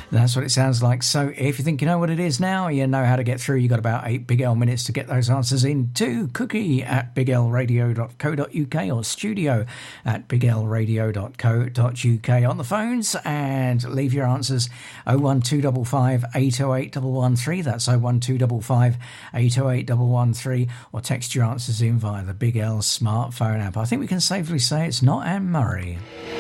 That's what it sounds like. So if you think you know what it is now, you know how to get through. You've got about 8 Big L minutes to get those answers in to cookie@biglradio.co.uk or studio at biglradio.co.uk on the phones, and leave your answers 01255 808 113. That's 01255 808 113, or text your answers in via the Big L smartphone app. I think we can safely say it's not Anne Murray.